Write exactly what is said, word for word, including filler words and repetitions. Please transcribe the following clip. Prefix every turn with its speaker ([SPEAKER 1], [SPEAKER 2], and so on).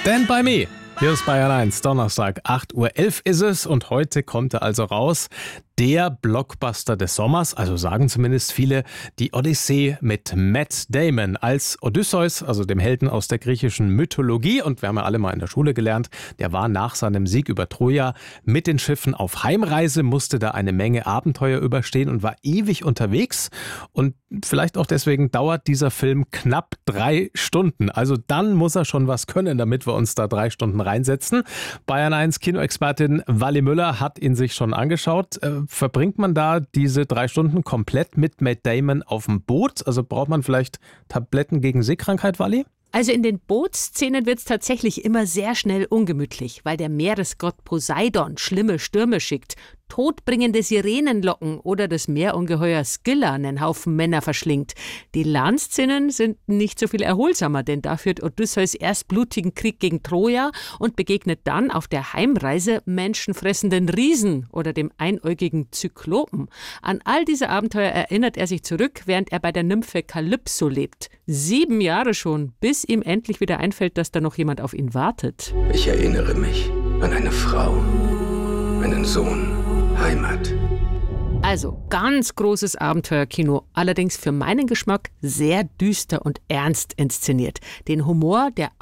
[SPEAKER 1] Stand by me. Hier ist Bayern eins, Donnerstag, acht Uhr elf ist es und heute kommt er also raus. Der Blockbuster des Sommers, also sagen zumindest viele, die Odyssee mit Matt Damon als Odysseus, also dem Helden aus der griechischen Mythologie. Und wir haben ja alle mal in der Schule gelernt, der war nach seinem Sieg über Troja mit den Schiffen auf Heimreise, musste da eine Menge Abenteuer überstehen und war ewig unterwegs. Und vielleicht auch deswegen dauert dieser Film knapp drei Stunden. Also dann muss er schon was können, damit wir uns da drei Stunden reinsetzen. Bayern eins Kinoexpertin Wally Müller hat ihn sich schon angeschaut. Verbringt man da diese drei Stunden komplett mit Matt Damon auf dem Boot? Also braucht man vielleicht Tabletten gegen Seekrankheit, Wally?
[SPEAKER 2] Also in den Bootsszenen wird es tatsächlich immer sehr schnell ungemütlich, weil der Meeresgott Poseidon schlimme Stürme schickt, todbringende Sirenenlocken oder das Meerungeheuer Scylla einen Haufen Männer verschlingt. Die Landszenen sind nicht so viel erholsamer, denn da führt Odysseus erst blutigen Krieg gegen Troja und begegnet dann auf der Heimreise menschenfressenden Riesen oder dem einäugigen Zyklopen. An all diese Abenteuer erinnert er sich zurück, während er bei der Nymphe Kalypso lebt. Sieben Jahre schon, bis ihm endlich wieder einfällt, dass da noch jemand auf ihn wartet.
[SPEAKER 3] Ich erinnere mich an eine Frau, einen Sohn, Heimat.
[SPEAKER 2] Also ganz großes Abenteuerkino, allerdings für meinen Geschmack sehr düster und ernst inszeniert. Den Humor, der